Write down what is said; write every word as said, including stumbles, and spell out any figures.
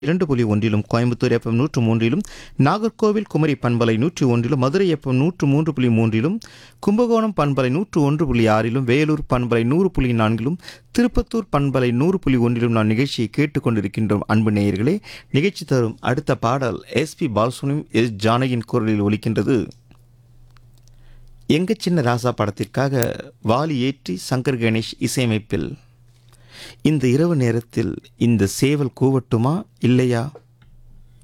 இரண்டு புள்ளி ஒன்றிலும், கோயம்புத்தூர் எஃப்எம் நூற்று மூன்றிலும், நாகர்கோவில் குமரி பண்பலை நூற்றி ஒன்றிலும், மதுரை எஃப்எம் நூற்று மூன்று புள்ளி மூன்றிலும், கும்பகோணம் பண்பலை நூற்று ஒன்று புள்ளி ஆறிலும், வேலூர் பண்பலை நூறு புள்ளி நான்கிலும், திருப்பத்தூர் பண்பலை நூறு புள்ளி ஒன்றிலும் நாம் நிகழ்ச்சியை கேட்டுக்கொண்டிருக்கின்றோம். அன்பு நேயர்களே, நிகழ்ச்சி தரும் அடுத்த பாடல் எஸ் பி பாலசுப்ரமணியம் எஸ் ஜானகியின் குரலில் ஒலிக்கின்றது. எங்க சின்ன ராசா படத்திற்காக வாலி ஏற்றி சங்கர் கணேஷ் இசையமைப்பில் இந்த இரவு நேரத்தில் இந்த சேவல் கூவட்டுமா இல்லையா?